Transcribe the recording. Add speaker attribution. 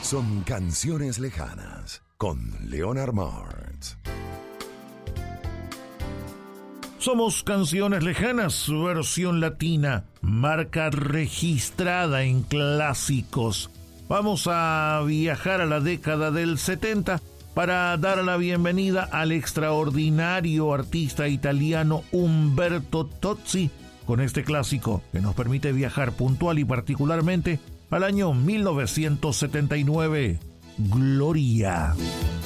Speaker 1: Son canciones lejanas con Leonard Martz.
Speaker 2: Somos Canciones Lejanas, versión latina, marca registrada en clásicos. Vamos a viajar a la década del 70 para dar la bienvenida al extraordinario artista italiano Umberto Tozzi con este clásico que nos permite viajar puntual y particularmente al año 1979, Gloria.